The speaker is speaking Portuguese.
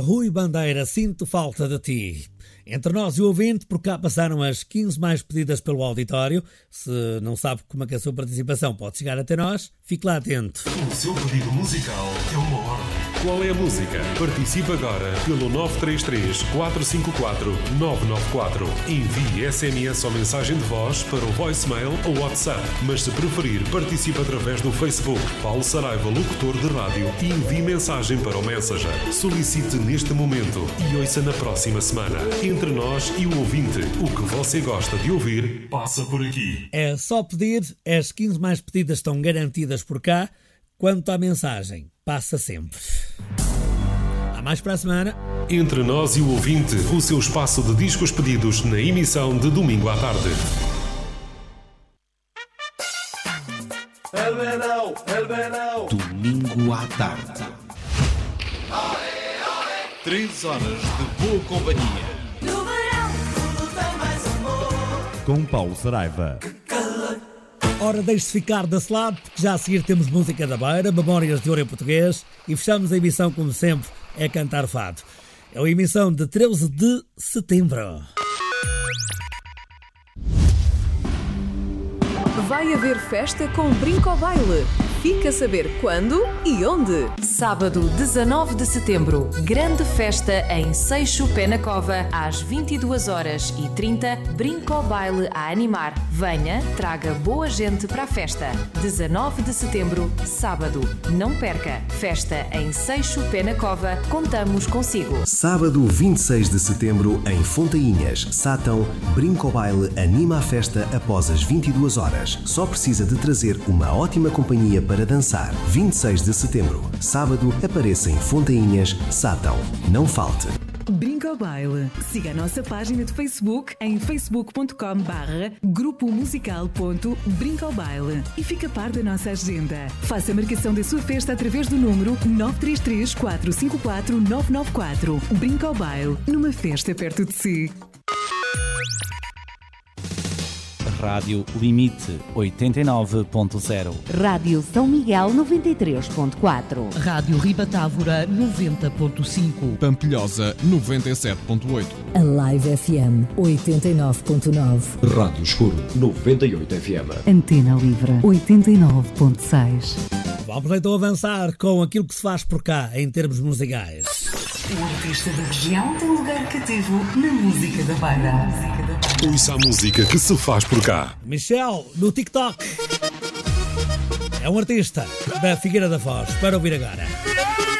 Rui Bandeira, sinto falta de ti. Entre nós e o ouvinte, por cá passaram as 15 mais pedidas pelo auditório. Se não sabe como é que a sua participação pode chegar até nós, fique lá atento. O seu pedido musical é uma ordem. Qual é a música? Participe agora pelo 933 454 994. Envie SMS ou mensagem de voz para o voicemail ou WhatsApp. Mas se preferir, participe através do Facebook. Paulo Saraiva, locutor de rádio, e envie mensagem para o Messenger. Solicite neste momento e ouça na próxima semana. Entre nós e o ouvinte, o que você gosta de ouvir, passa por aqui. É só pedir, as 15 mais pedidas estão garantidas por cá. Quanto à mensagem, passa sempre. Há mais para a semana. Entre nós e o ouvinte, o seu espaço de discos pedidos na emissão de domingo à tarde. Domingo à tarde. 3 horas de boa companhia. Com Paulo Saraiva. Ora, deixe-se ficar desse lado, porque já a seguir temos música da beira, memórias de ouro em português, e fechamos a emissão, como sempre, é cantar fado. É a emissão de 13 de setembro. Vai haver festa com Brinco ao Baile. Fica a saber quando e onde. Sábado, 19 de setembro. Grande festa em Seixo Pé na Cova, às 22h30. Brinco ao Baile a animar. Venha, traga boa gente para a festa. 19 de setembro, sábado. Não perca. Festa em Seixo Pé na Cova. Contamos consigo. Sábado, 26 de setembro, em Fontainhas, Sátão, Brinco ao Baile anima a festa após as 22h. Só precisa de trazer uma ótima companhia para dançar. 26 de setembro, sábado, apareça em Fontainhas, Sátão. Não falte. Brinco ao Baile. Siga a nossa página de Facebook em facebook.com/grupomusical.brinco ao baile e fica a par da nossa agenda. Faça a marcação da sua festa através do número 933 454 994. Brinco ao Baile, numa festa perto de si. Rádio Limite 89.0. Rádio São Miguel 93.4. Rádio Ribatávora 90.5. Pampilhosa 97.8. A Live FM 89.9. Rádio Escuro 98 FM. Antena Livre 89.6. Vamos então avançar com aquilo que se faz por cá em termos musicais. O artista da região tem lugar cativo na música da beira. Ouça a música que se faz por cá. Michel, no TikTok. É um artista da Figueira da Foz. Para ouvir agora.